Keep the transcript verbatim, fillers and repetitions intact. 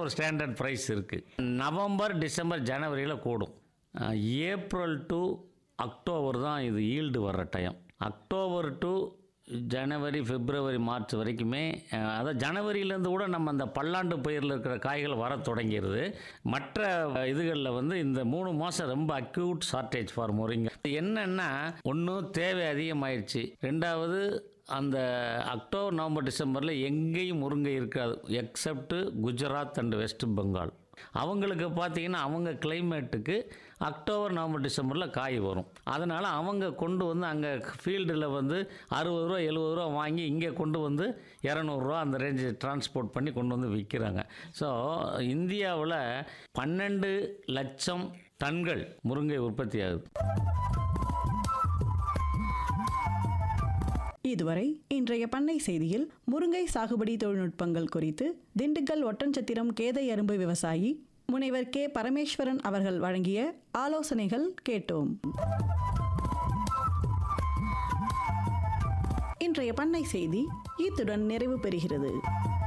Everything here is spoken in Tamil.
ஒரு ஸ்டாண்டர்ட் ப்ரைஸ் இருக்குது. நவம்பர் டிசம்பர் ஜனவரியில் கூடும். ஏப்ரல் டு அக்டோபர் தான் இது ஈல்டு வர்ற time. October to January February March வரைக்குமே, அதாவது ஜனவரியிலேருந்து கூட நம்ம அந்த பல்லாண்டு பயிரில் இருக்கிற காய்கள் வர தொடங்கிடுது. மற்ற இதுகளில் வந்து இந்த மூணு மாதம் ரொம்ப அக்யூட் ஷார்ட்டேஜ் ஃபார் முருங்கை. என்னென்னா, ஒன்றும் தேவை அதிகமாயிடுச்சு, ரெண்டாவது அந்த அக்டோபர் நவம்பர் டிசம்பரில் எங்கேயும் முருங்கை இருக்காது accept Gujarat and west Bengal. அவங்களுக்கு பார்த்திங்கன்னா அவங்க கிளைமேட்டுக்கு அக்டோபர் நவம்பர் டிசம்பரில் காய் வரும். அதனால் அவங்க கொண்டு வந்து அங்கே ஃபீல்டில் வந்து அறுபது ரூபா எழுபது ரூபா வாங்கி இங்கே கொண்டு வந்து இரநூறுவா அந்த ரேஞ்சு டிரான்ஸ்போர்ட் பண்ணி கொண்டு வந்து விற்கிறாங்க. ஸோ இந்தியாவில் பன்னெண்டு லட்சம் டன்கள் முருங்கை உற்பத்தி ஆகுது. இதுவரை இன்றைய பண்ணை செய்தியில் முருங்கை சாகுபடி தொழில்நுட்பங்கள் குறித்து திண்டுக்கல் ஒட்டன்சத்திரம் கேதை அரும்பு விவசாயி முனைவர் கே பரமேஸ்வரன் அவர்கள் வழங்கிய ஆலோசனைகள் கேட்டோம். இன்றைய பண்ணை செய்தி இத்துடன் நிறைவு பெறுகிறது.